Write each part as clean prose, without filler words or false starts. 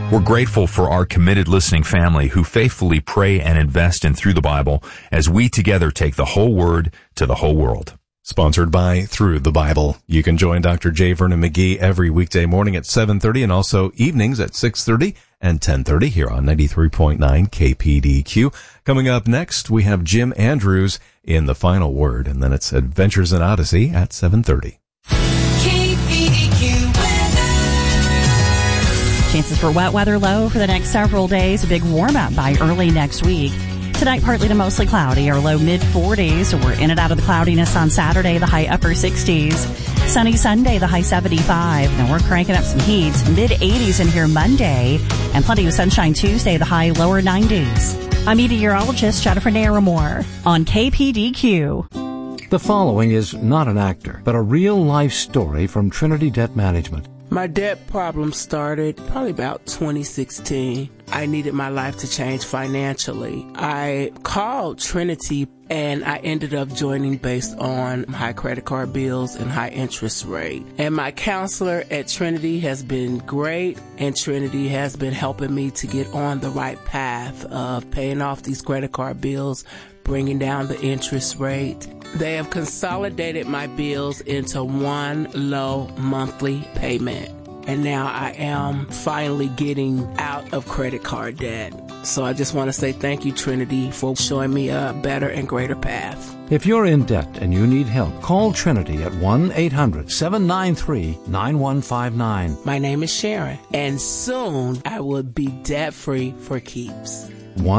We're grateful for our committed listening family who faithfully pray and invest in Through the Bible as we together take the whole Word to the whole world. Sponsored by Through the Bible. You can join Dr. J. Vernon McGee every weekday morning at 7:30 and also evenings at 6:30 and 10:30 here on 93.9 KPDQ. Coming up next, we have Jim Andrews in The Final Word, and then it's Adventures in Odyssey at 7:30. Chances for wet weather low for the next several days. A big warm up by early next week. Tonight, partly to mostly cloudy, or low mid-40s. We're in and out of the cloudiness on Saturday, the high upper 60s. Sunny Sunday, the high 75. Now we're cranking up some heat. Mid-80s in here Monday, and plenty of sunshine Tuesday, the high lower 90s. I'm meteorologist Jennifer Naramore on KPDQ. The following is not an actor, but a real-life story from Trinity Debt Management. My debt problem started probably about 2016. I needed my life to change financially. I called Trinity and I ended up joining based on high credit card bills and high interest rate. And my counselor at Trinity has been great, and Trinity has been helping me to get on the right path of paying off these credit card bills, bringing down the interest rate. They have consolidated my bills into one low monthly payment. And now I am finally getting out of credit card debt. So I just want to say thank you, Trinity, for showing me a better and greater path. If you're in debt and you need help, call Trinity at 1-800-793-9159. My name is Sharon, and soon I will be debt-free for keeps.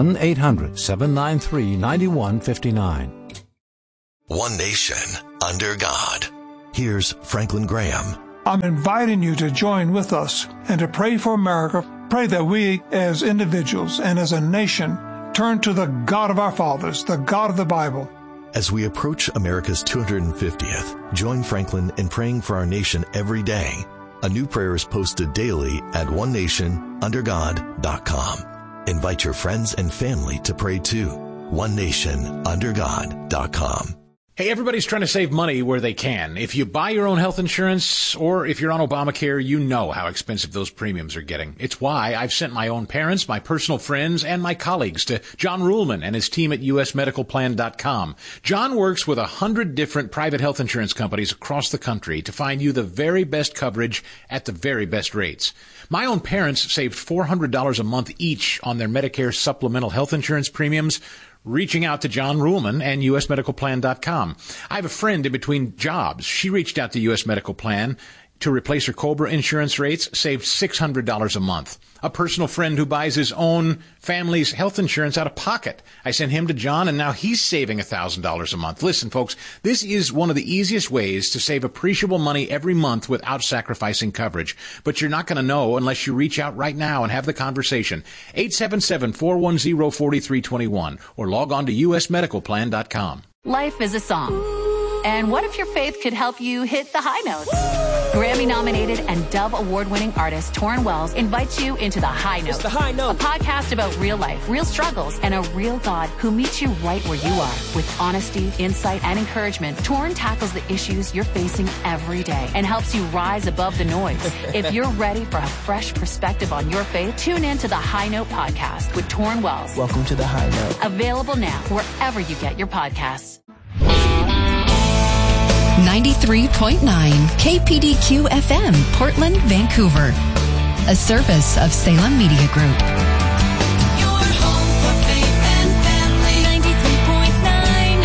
1-800-793-9159. One nation, under God. Here's Franklin Graham. I'm inviting you to join with us and to pray for America. Pray that we as individuals and as a nation turn to the God of our fathers, the God of the Bible. As we approach America's 250th, join Franklin in praying for our nation every day. A new prayer is posted daily at onenationundergod.com. Invite your friends and family to pray too. onenationundergod.com. Hey, everybody's trying to save money where they can. If you buy your own health insurance or if you're on Obamacare, you know how expensive those premiums are getting. It's why I've sent my own parents, my personal friends, and my colleagues to John Ruhlman and his team at usmedicalplan.com. John works with 100 different private health insurance companies across the country to find you the very best coverage at the very best rates. My own parents saved $400 a month each on their Medicare supplemental health insurance premiums, reaching out to John Ruhlman and usmedicalplan.com. I have a friend in between jobs. She reached out to US Medical Plan to replace her COBRA insurance rates, saved $600 a month. A personal friend who buys his own family's health insurance out of pocket. I sent him to John, and now he's saving $1,000 a month. Listen, folks, this is one of the easiest ways to save appreciable money every month without sacrificing coverage. But you're not going to know unless you reach out right now and have the conversation. 877-410-4321 or log on to usmedicalplan.com. Life is a song. And what if your faith could help you hit the high notes? Grammy-nominated and Dove Award-winning artist Torrin Wells invites you into The High Note. It's The High Note. A podcast about real life, real struggles, and a real God who meets you right where you are. With honesty, insight, and encouragement, Torrin tackles the issues you're facing every day and helps you rise above the noise. If you're ready for a fresh perspective on your faith, tune in to The High Note podcast with Torrin Wells. Welcome to The High Note. Available now wherever you get your podcasts. 93.9 KPDQ FM, Portland, Vancouver. A service of Salem Media Group. Your home for faith and family. 93.9,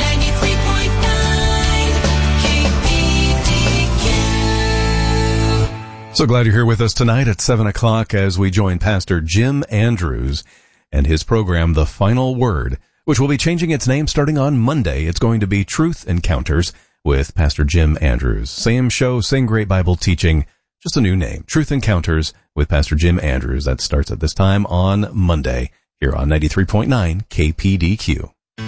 93.9 KPDQ. So glad you're here with us tonight at 7 o'clock as we join Pastor Jim Andrews and his program, The Final Word, which will be changing its name starting on Monday. It's going to be Truth Encounters with Pastor Jim Andrews. Same show, same great Bible teaching, just a new name. Truth Encounters with Pastor Jim Andrews. That starts at this time on Monday here on 93.9 KPDQ.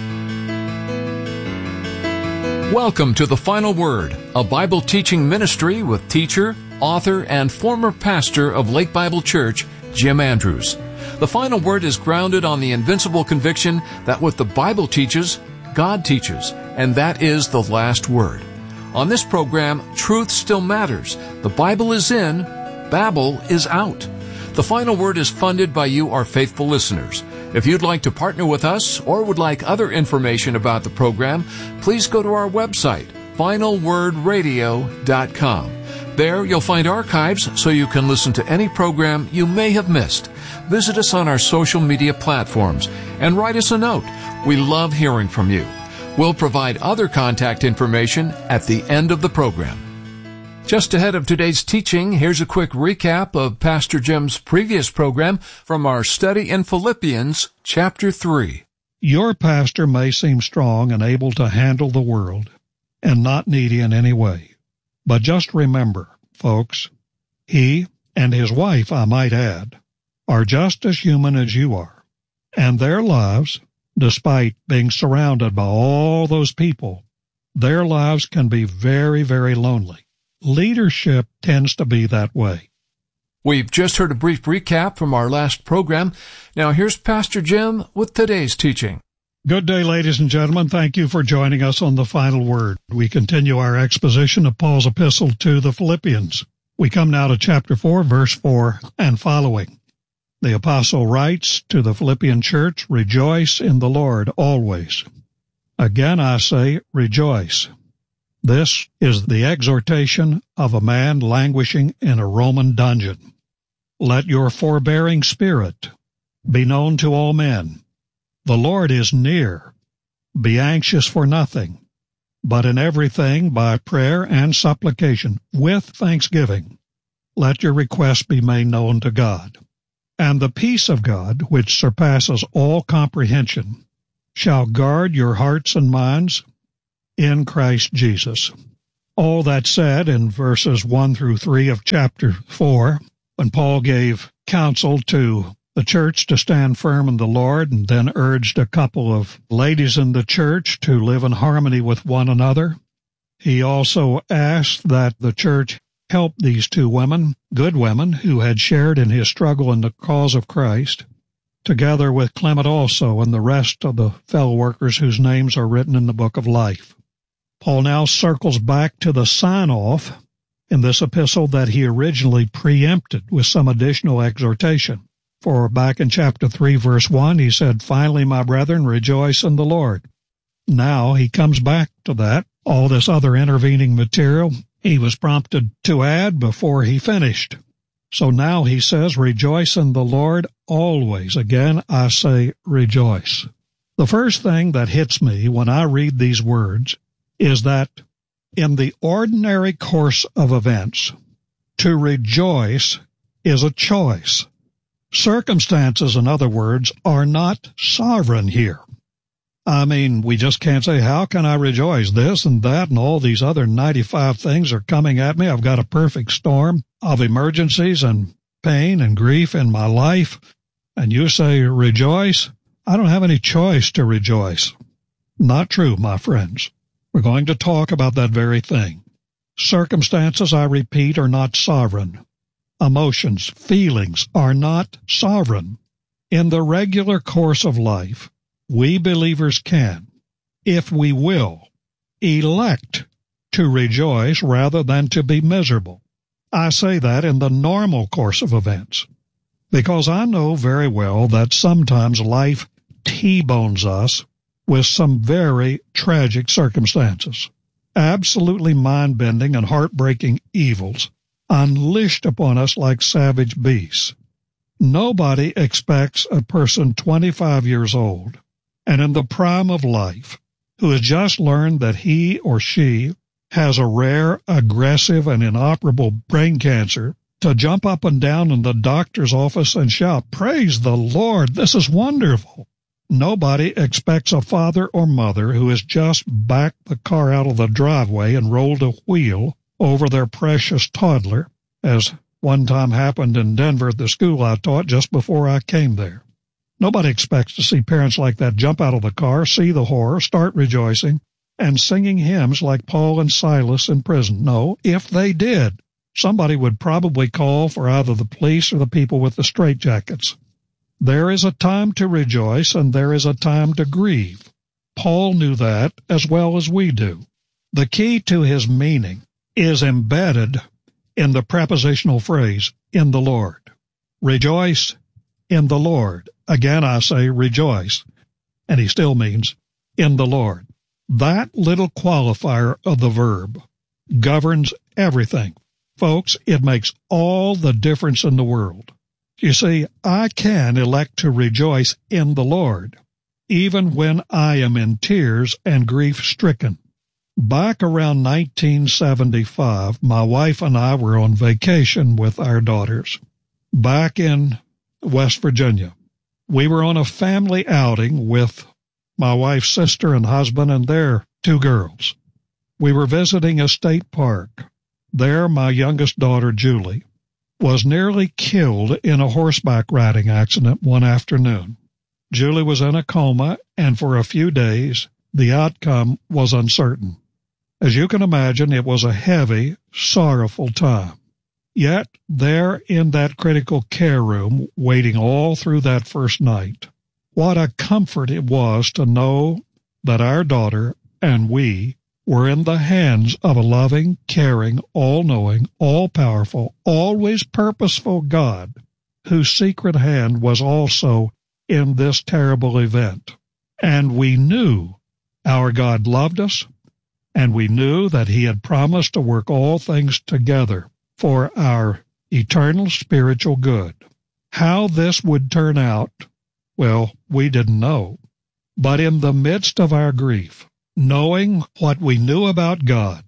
Welcome to The Final Word, a Bible teaching ministry with teacher, author, and former pastor of Lake Bible Church, Jim Andrews. The Final Word is grounded on the invincible conviction that what the Bible teaches, God teaches, and that is the last word. On this program, truth still matters. The Bible is in, Babel is out. The Final Word is funded by you, our faithful listeners. If you'd like to partner with us or would like other information about the program, please go to our website, finalwordradio.com. There you'll find archives so you can listen to any program you may have missed. Visit us on our social media platforms and write us a note. We love hearing from you. We'll provide other contact information at the end of the program. Just ahead of today's teaching, here's a quick recap of Pastor Jim's previous program from our study in Philippians chapter 3. Your pastor may seem strong and able to handle the world and not needy in any way. But just remember, folks, he and his wife, I might add, are just as human as you are. And their lives, despite being surrounded by all those people, their lives can be very, very lonely. Leadership tends to be that way. We've just heard a brief recap from our last program. Now here's Pastor Jim with today's teaching. Good day, ladies and gentlemen. Thank you for joining us on The Final Word. We continue our exposition of Paul's epistle to the Philippians. We come now to chapter 4, verse 4 and following. The apostle writes to the Philippian church, "Rejoice in the Lord always. Again I say, rejoice." This is the exhortation of a man languishing in a Roman dungeon. "Let your forbearing spirit be known to all men. The Lord is near. Be anxious for nothing, but in everything by prayer and supplication, with thanksgiving, let your requests be made known to God. And the peace of God, which surpasses all comprehension, shall guard your hearts and minds in Christ Jesus." All that said in verses 1 through 3 of chapter 4, when Paul gave counsel to the church to stand firm in the Lord, and then urged a couple of ladies in the church to live in harmony with one another. He also asked that the church help these two women, good women, who had shared in his struggle in the cause of Christ, together with Clement also and the rest of the fellow workers whose names are written in the book of life. Paul now circles back to the sign-off in this epistle that he originally preempted with some additional exhortation. For back in chapter 3, verse 1, he said, "Finally, my brethren, rejoice in the Lord." Now he comes back to that, all this other intervening material he was prompted to add before he finished. So now he says, "Rejoice in the Lord always." Again, I say rejoice. The first thing that hits me when I read these words is that in the ordinary course of events, to rejoice is a choice. Circumstances, in other words, are not sovereign here. I mean, we just can't say, how can I rejoice? This and that and all these other 95 things are coming at me. I've got a perfect storm of emergencies and pain and grief in my life. And you say, rejoice? I don't have any choice to rejoice. Not true, my friends. We're going to talk about that very thing. Circumstances, I repeat, are not sovereign. Emotions, feelings are not sovereign. In the regular course of life, we believers can, if we will, elect to rejoice rather than to be miserable. I say that in the normal course of events, because I know very well that sometimes life T-bones us with some very tragic circumstances, absolutely mind-bending and heartbreaking evils unleashed upon us like savage beasts. Nobody expects a person 25 years old and in the prime of life who has just learned that he or she has a rare, aggressive, and inoperable brain cancer to jump up and down in the doctor's office and shout, "Praise the Lord, this is wonderful." Nobody expects a father or mother who has just backed the car out of the driveway and rolled a wheel over their precious toddler, as one time happened in Denver at the school I taught just before I came there. Nobody expects to see parents like that jump out of the car, see the horror, start rejoicing, and singing hymns like Paul and Silas in prison. No, if they did, somebody would probably call for either the police or the people with the straitjackets. There is a time to rejoice and there is a time to grieve. Paul knew that as well as we do. The key to his meaning is embedded in the prepositional phrase, "in the Lord." Rejoice in the Lord. Again, I say rejoice. And he still means in the Lord. That little qualifier of the verb governs everything. Folks, it makes all the difference in the world. You see, I can elect to rejoice in the Lord, even when I am in tears and grief-stricken. Back around 1975, my wife and I were on vacation with our daughters back in West Virginia. We were on a family outing with my wife's sister and husband and their 2 girls. We were visiting a state park. There, my youngest daughter, Julie, was nearly killed in a horseback riding accident one afternoon. Julie was in a coma, and for a few days, the outcome was uncertain. As you can imagine, it was a heavy, sorrowful time. Yet, there in that critical care room, waiting all through that first night, what a comfort it was to know that our daughter and we were in the hands of a loving, caring, all-knowing, all-powerful, always purposeful God, whose secret hand was also in this terrible event. And we knew our God loved us, and we knew that he had promised to work all things together for our eternal spiritual good. How this would turn out, well, we didn't know. But in the midst of our grief, knowing what we knew about God,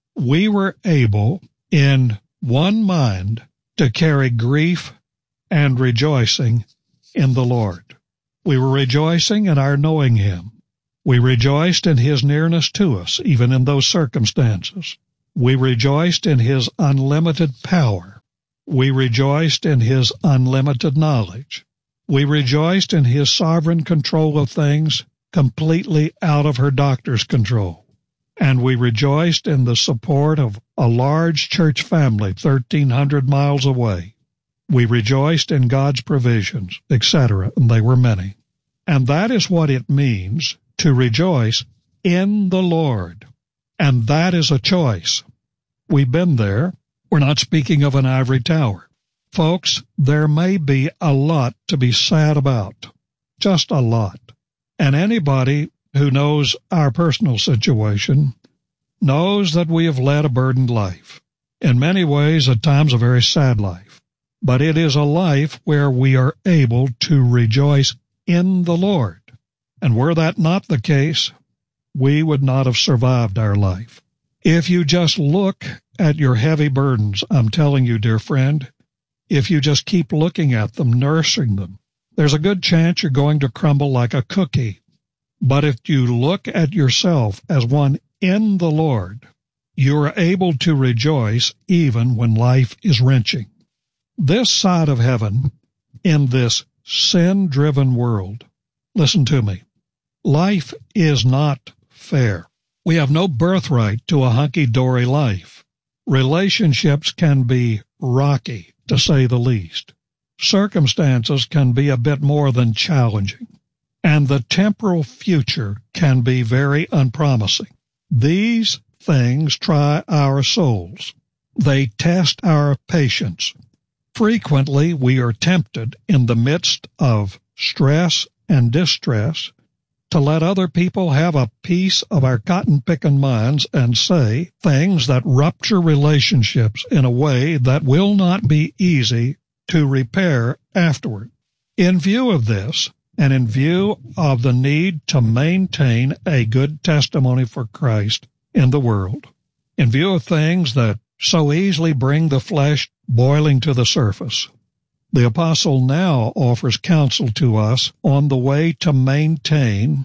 we were able, in one mind, to carry grief and rejoicing in the Lord. We were rejoicing in our knowing him. We rejoiced in his nearness to us, even in those circumstances. We rejoiced in his unlimited power. We rejoiced in his unlimited knowledge. We rejoiced in his sovereign control of things completely out of her doctor's control. And we rejoiced in the support of a large church family 1,300 miles away. We rejoiced in God's provisions, etc., and they were many. And that is what it means to rejoice in the Lord. And that is a choice. We've been there. We're not speaking of an ivory tower. Folks, there may be a lot to be sad about. Just a lot. And anybody who knows our personal situation knows that we have led a burdened life. In many ways, at times, a very sad life. But it is a life where we are able to rejoice in the Lord. And were that not the case, we would not have survived our life. If you just look at your heavy burdens, I'm telling you, dear friend, if you just keep looking at them, nursing them, there's a good chance you're going to crumble like a cookie. But if you look at yourself as one in the Lord, you are able to rejoice even when life is wrenching. This side of heaven, in this sin-driven world, listen to me, life is not fair. We have no birthright to a hunky-dory life. Relationships can be rocky, to say the least. Circumstances can be a bit more than challenging. And the temporal future can be very unpromising. These things try our souls. They test our patience. Frequently, we are tempted in the midst of stress and distress to let other people have a piece of our cotton-picking minds and say things that rupture relationships in a way that will not be easy to repair afterward. In view of this, and in view of the need to maintain a good testimony for Christ in the world, in view of things that so easily bring the flesh boiling to the surface, the apostle now offers counsel to us on the way to maintain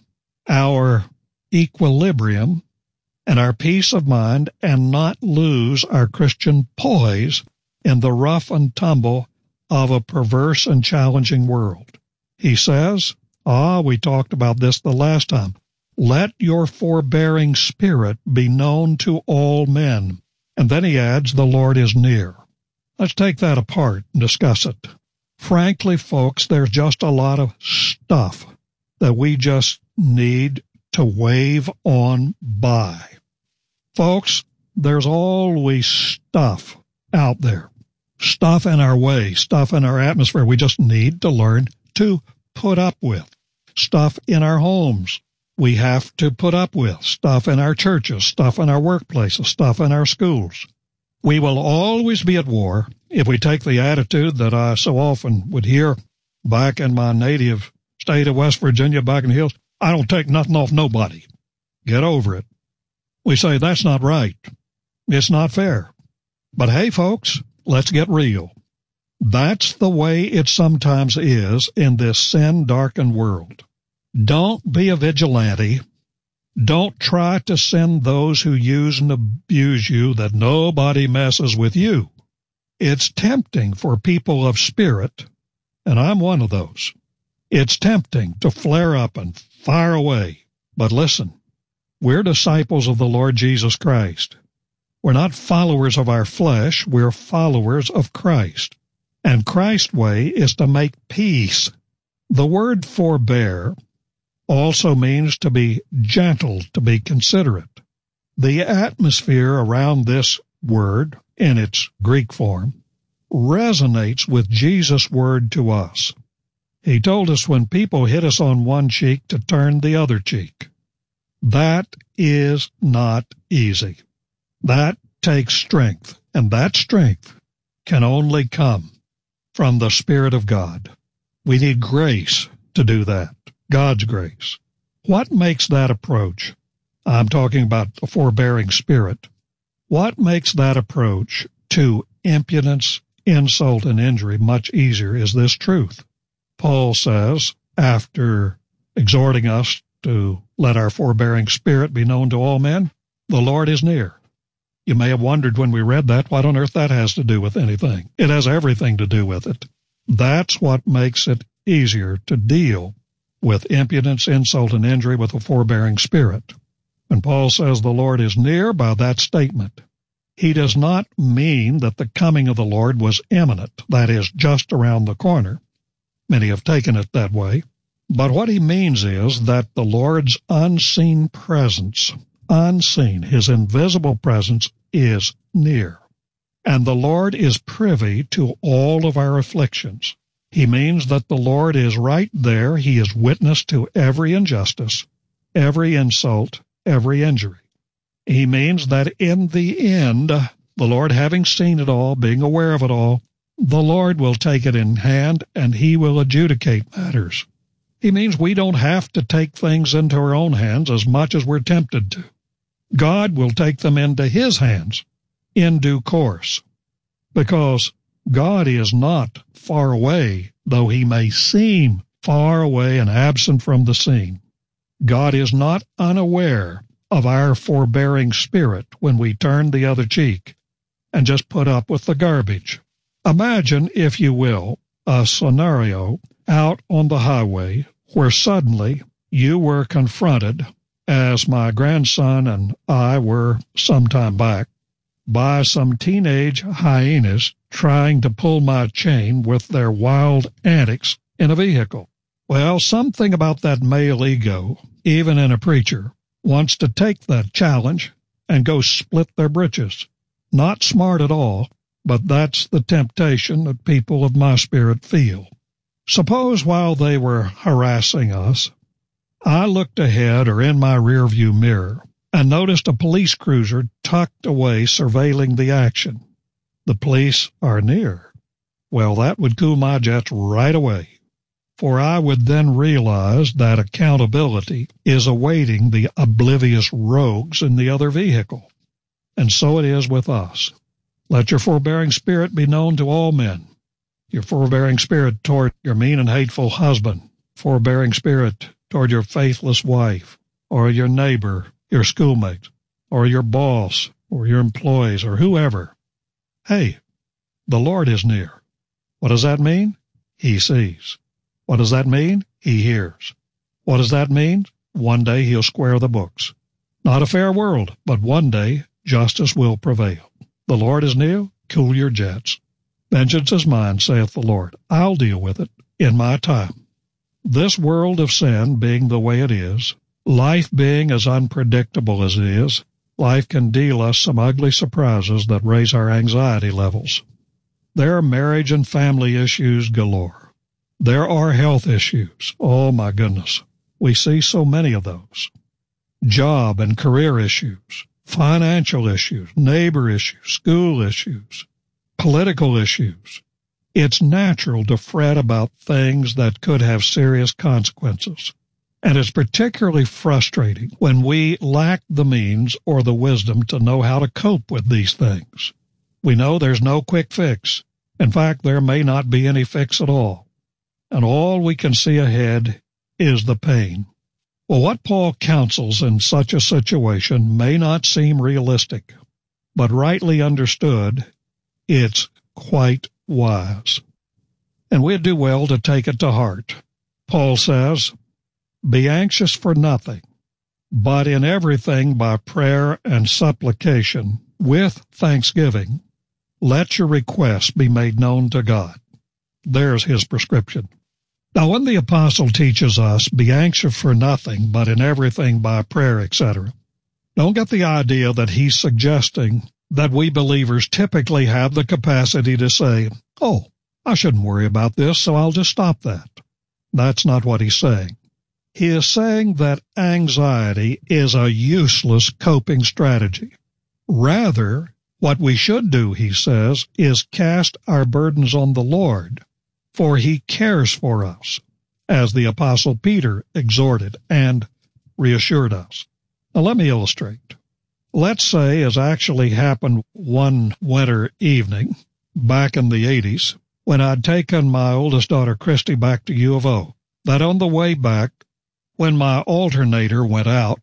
our equilibrium and our peace of mind and not lose our Christian poise in the rough and tumble of a perverse and challenging world. He says, we talked about this the last time, let your forbearing spirit be known to all men. And then he adds, the Lord is near. Let's take that apart and discuss it. Frankly, folks, there's just a lot of stuff that we just need to wave on by. Folks, there's always stuff out there. stuff in our way, stuff in our atmosphere we just need to learn to put up with. Stuff in our homes we have to put up with. Stuff in our churches, stuff in our workplaces, stuff in our schools. We will always be at war if we take the attitude that I so often would hear back in my native state of West Virginia, back in the hills. I don't take nothing off nobody. Get over it. We say that's not right. It's not fair. But hey, folks, let's get real. That's the way it sometimes is in this sin-darkened world. Don't be a vigilante. Don't try to send those who use and abuse you that nobody messes with you. It's tempting for people of spirit, and I'm one of those. It's tempting to flare up and fire away. But listen, we're disciples of the Lord Jesus Christ. We're not followers of our flesh, we're followers of Christ. And Christ's way is to make peace. The word forbear also means to be gentle, to be considerate. The atmosphere around this word, in its Greek form, resonates with Jesus' word to us. He told us when people hit us on one cheek to turn the other cheek. That is not easy. That takes strength, and that strength can only come from the Spirit of God. We need grace to do that, God's grace. What makes that approach? I'm talking about a forbearing spirit. What makes that approach to impudence, insult, and injury much easier is this truth. Paul says, after exhorting us to let our forbearing spirit be known to all men, the Lord is near. You may have wondered when we read that, what on earth that has to do with anything. It has everything to do with it. That's what makes it easier to deal with impudence, insult, and injury with a forbearing spirit. When Paul says the Lord is near by that statement, he does not mean that the coming of the Lord was imminent, that is, just around the corner. Many have taken it that way. But what he means is that the Lord's unseen presence, his invisible presence, is near. And the Lord is privy to all of our afflictions. He means that the Lord is right there. He is witness to every injustice, every insult, every injury. He means that in the end, the Lord having seen it all, being aware of it all, the Lord will take it in hand and he will adjudicate matters. He means we don't have to take things into our own hands as much as we're tempted to. God will take them into his hands in due course, because God is not far away, though he may seem far away and absent from the scene. God is not unaware of our forbearing spirit when we turn the other cheek and just put up with the garbage. Imagine, if you will, a scenario out on the highway where suddenly you were confronted, as my grandson and I were some time back, by some teenage hyenas trying to pull my chain with their wild antics in a vehicle. Well, something about that male ego, even in a preacher, wants to take that challenge and go split their britches. Not smart at all, but that's the temptation that people of my spirit feel. Suppose while they were harassing us, I looked ahead or in my rearview mirror and noticed a police cruiser tucked away surveilling the action. The police are near. Well, that would cool my jets right away, for I would then realize that accountability is awaiting the oblivious rogues in the other vehicle. And so it is with us. Let your forbearing spirit be known to all men. Your forbearing spirit toward your mean and hateful husband, forbearing spirit toward your faithless wife, or your neighbor, your schoolmate, or your boss, or your employees, or whoever. Hey, the Lord is near. What does that mean? He sees. What does that mean? He hears. What does that mean? One day he'll square the books. Not a fair world, but one day justice will prevail. The Lord is near. Cool your jets. Vengeance is mine, saith the Lord. I'll deal with it in my time. This world of sin being the way it is, life being as unpredictable as it is, life can deal us some ugly surprises that raise our anxiety levels. There are marriage and family issues galore. There are health issues. Oh, my goodness. We see so many of those. Job and career issues, financial issues, neighbor issues, school issues, political issues. It's natural to fret about things that could have serious consequences. And it's particularly frustrating when we lack the means or the wisdom to know how to cope with these things. We know there's no quick fix. In fact, there may not be any fix at all. And all we can see ahead is the pain. Well, what Paul counsels in such a situation may not seem realistic, but rightly understood, it's quite wise. And we'd do well to take it to heart. Paul says, "Be anxious for nothing, but in everything by prayer and supplication, with thanksgiving, let your requests be made known to God." There's his prescription. Now, when the apostle teaches us, be anxious for nothing, but in everything by prayer, etc., don't get the idea that he's suggesting that we believers typically have the capacity to say, "Oh, I shouldn't worry about this, so I'll just stop that." That's not what he's saying. He is saying that anxiety is a useless coping strategy. Rather, what we should do, he says, is cast our burdens on the Lord, for he cares for us, as the Apostle Peter exhorted and reassured us. Now let me illustrate. Let's say, as actually happened one winter evening back in the 80s, when I'd taken my oldest daughter Christy back to U of O, that on the way back, when my alternator went out,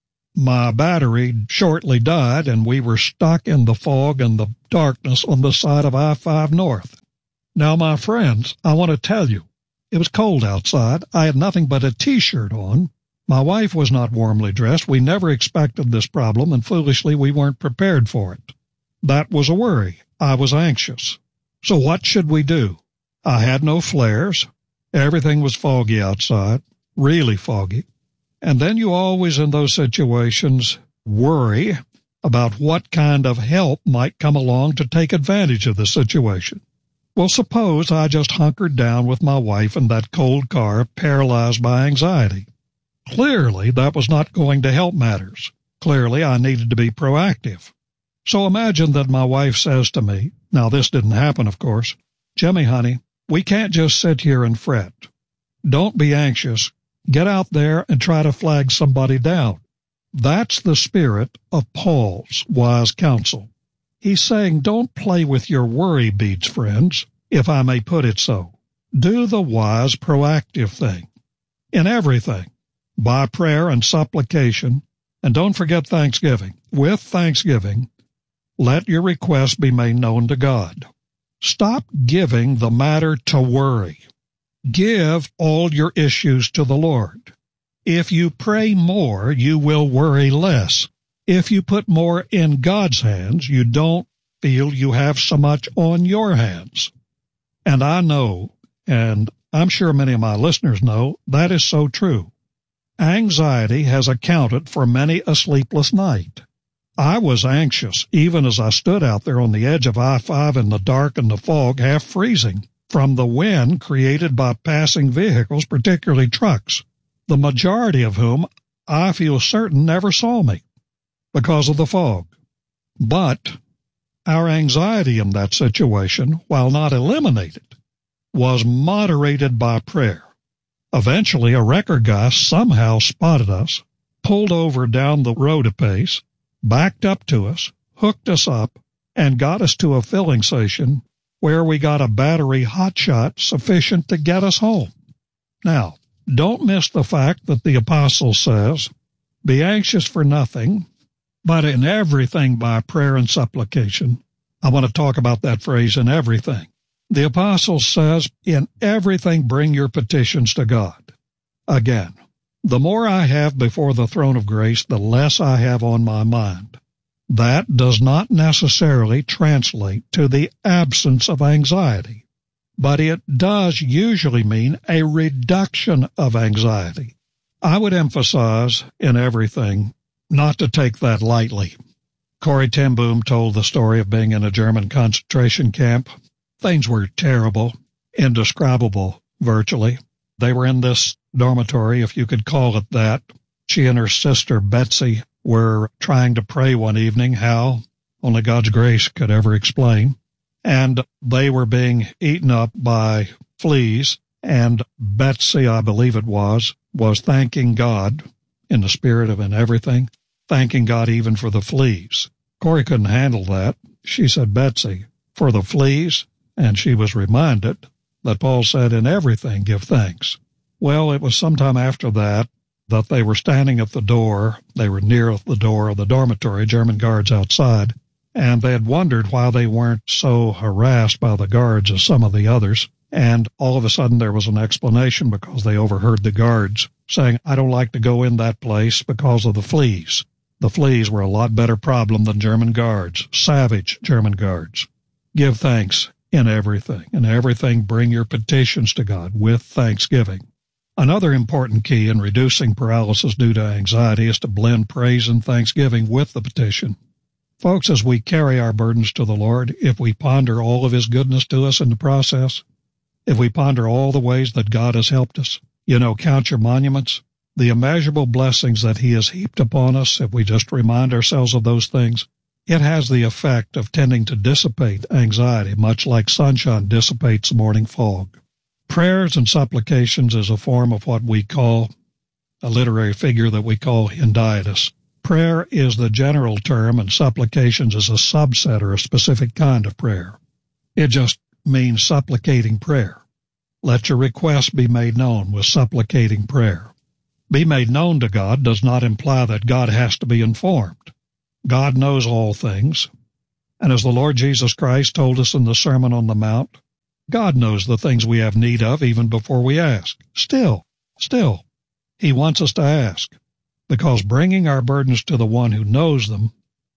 my battery shortly died and we were stuck in the fog and the darkness on the side of I-5 North. Now, my friends, I want to tell you, it was cold outside. I had nothing but a T-shirt on. My wife was not warmly dressed. We never expected this problem, and foolishly we weren't prepared for it. That was a worry. I was anxious. So what should we do? I had no flares. Everything was foggy outside, really foggy. And then you always, in those situations, worry about what kind of help might come along to take advantage of the situation. Well, suppose I just hunkered down with my wife in that cold car, paralyzed by anxiety. Clearly, that was not going to help matters. Clearly, I needed to be proactive. So imagine that my wife says to me, now this didn't happen, of course, "Jimmy, honey, we can't just sit here and fret. Don't be anxious. Get out there and try to flag somebody down." That's the spirit of Paul's wise counsel. He's saying, don't play with your worry beads, friends, if I may put it so. Do the wise, proactive thing. In everything, by prayer and supplication, and don't forget thanksgiving. With thanksgiving, let your requests be made known to God. Stop giving the matter to worry. Give all your issues to the Lord. If you pray more, you will worry less. If you put more in God's hands, you don't feel you have so much on your hands. And I know, and I'm sure many of my listeners know, that is so true. Anxiety has accounted for many a sleepless night. I was anxious, even as I stood out there on the edge of I-5 in the dark and the fog, half freezing, from the wind created by passing vehicles, particularly trucks, the majority of whom I feel certain never saw me because of the fog. But our anxiety in that situation, while not eliminated, was moderated by prayer. Eventually, a wrecker guy somehow spotted us, pulled over down the road a pace, backed up to us, hooked us up, and got us to a filling station where we got a battery hotshot sufficient to get us home. Now, don't miss the fact that the apostle says, "Be anxious for nothing, but in everything by prayer and supplication." I want to talk about that phrase, in everything. The apostle says, in everything bring your petitions to God. Again, the more I have before the throne of grace, the less I have on my mind. That does not necessarily translate to the absence of anxiety, but it does usually mean a reduction of anxiety. I would emphasize in everything not to take that lightly. Corrie ten Boom told the story of being in a German concentration camp. Things were terrible, indescribable, virtually. They were in this dormitory, if you could call it that. She and her sister, Betsy, were trying to pray one evening, how only God's grace could ever explain. And they were being eaten up by fleas. And Betsy, I believe it was thanking God in the spirit of in everything, thanking God even for the fleas. Corey couldn't handle that. She said, Betsy, for the fleas? And she was reminded that Paul said, in everything give thanks. Well, it was sometime after that they were standing at the door. They were near the door of the dormitory, German guards outside, and they had wondered why they weren't so harassed by the guards as some of the others. And all of a sudden there was an explanation because they overheard the guards saying, I don't like to go in that place because of the fleas. The fleas were a lot better problem than German guards, savage German guards. Give thanks in everything. In everything, bring your petitions to God with thanksgiving. Another important key in reducing paralysis due to anxiety is to blend praise and thanksgiving with the petition. Folks, as we carry our burdens to the Lord, if we ponder all of His goodness to us in the process, if we ponder all the ways that God has helped us, count your monuments, the immeasurable blessings that He has heaped upon us, if we just remind ourselves of those things, it has the effect of tending to dissipate anxiety, much like sunshine dissipates morning fog. Prayers and supplications is a form of what we call, a literary figure that we call hendiadys. Prayer is the general term, and supplications is a subset or a specific kind of prayer. It just means supplicating prayer. Let your request be made known with supplicating prayer. Be made known to God does not imply that God has to be informed. God knows all things, and as the Lord Jesus Christ told us in the Sermon on the Mount, God knows the things we have need of even before we ask. Still, He wants us to ask, because bringing our burdens to the one who knows them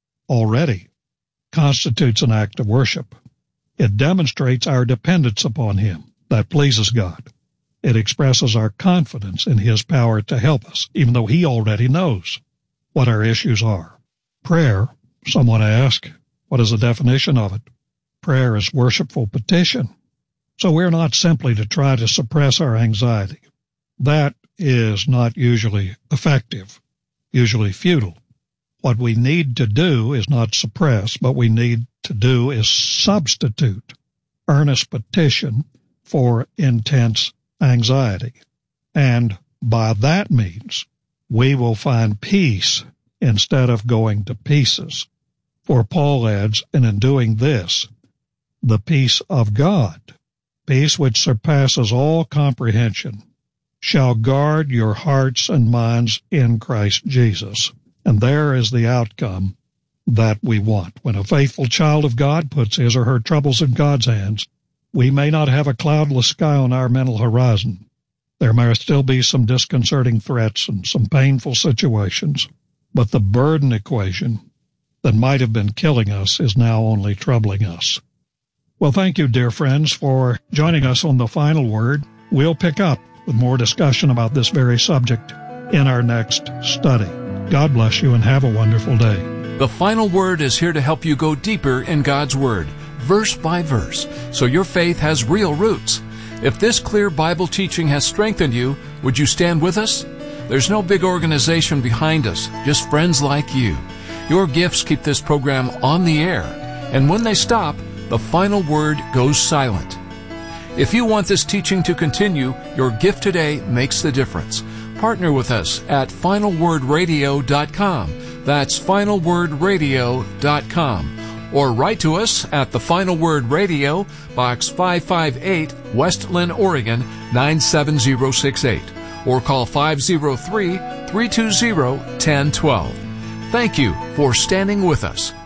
already constitutes an act of worship. It demonstrates our dependence upon Him. That pleases God. It expresses our confidence in His power to help us, even though He already knows what our issues are. Prayer, someone asked, what is the definition of it? Prayer is worshipful petition. So we're not simply to try to suppress our anxiety. That is not usually effective, usually futile. What we need to do is not suppress, but we need to do is substitute earnest petition for intense anxiety. And by that means, we will find peace instead of going to pieces. For Paul adds, and in doing this, the peace of God, peace which surpasses all comprehension, shall guard your hearts and minds in Christ Jesus. And there is the outcome that we want. When a faithful child of God puts his or her troubles in God's hands, we may not have a cloudless sky on our mental horizon. There may still be some disconcerting threats and some painful situations, but the burden equation that might have been killing us is now only troubling us. Well, thank you, dear friends, for joining us on The Final Word. We'll pick up with more discussion about this very subject in our next study. God bless you and have a wonderful day. The Final Word is here to help you go deeper in God's Word, verse by verse, so your faith has real roots. If this clear Bible teaching has strengthened you, would you stand with us? There's no big organization behind us, just friends like you. Your gifts keep this program on the air, and when they stop, the Final Word goes silent. If you want this teaching to continue, your gift today makes the difference. Partner with us at finalwordradio.com. That's finalwordradio.com. Or write to us at The Final Word Radio, Box 558, West Linn, Oregon, 97068. Or call 503-320-1012. Thank you for standing with us.